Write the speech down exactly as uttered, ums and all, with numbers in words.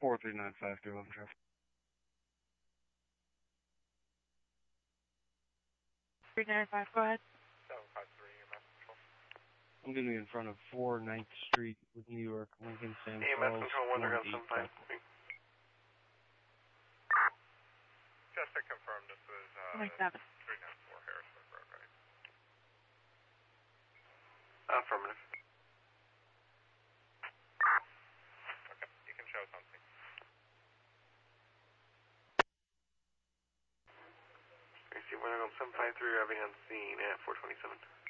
four three nine five two eleven traffic. three nine five, go ahead. seven five three, E M S control. I'm going to be in front of four ninth Street with New York, Lincoln, San E M S Charles, control, one one gun eight seven five five. three. Just to confirm, this is uh, twenty-seven. three nine four Harrisburg Road, right? Affirmative. Okay, you can show something. I see one gun seven five three arriving on scene at four twenty-seven.